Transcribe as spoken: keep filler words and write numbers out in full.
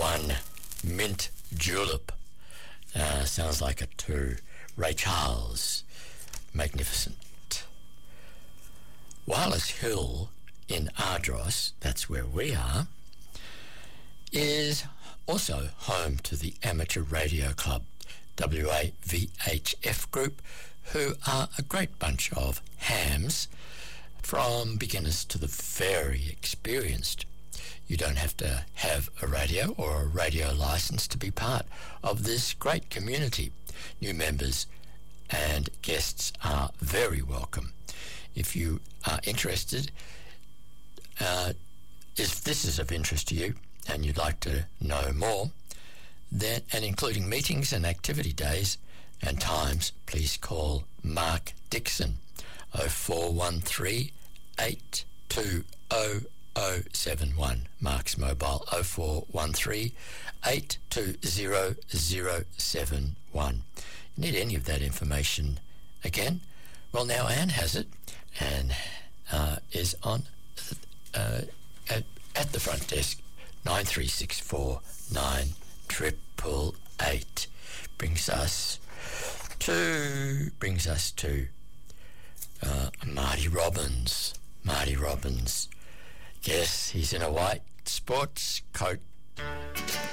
one, Mint Julep. Uh, sounds like a two. Ray Charles, magnificent. Wireless Hill in Ardros, that's where we are, is also home to the Amateur Radio Club, W A V H F group, who are a great bunch of hams, from beginners to the very experienced. You don't have to have a radio or a radio license to be part of this great community. New members and guests are very welcome. If you are interested, uh, if this is of interest to you and you'd like to know more, then, and including meetings and activity days and times, please call Mark Dixon, oh four one three, eight two oh oh seven one. Mark's mobile, oh four one three, eight two oh oh seven one. You need any of that information again? Well, now Anne has it and uh, is on uh, at, at the front desk, nine three six four nine triple eight. Brings us to, brings us to uh, Marty Robbins. Marty Robbins. Yes, he's in a white sports coat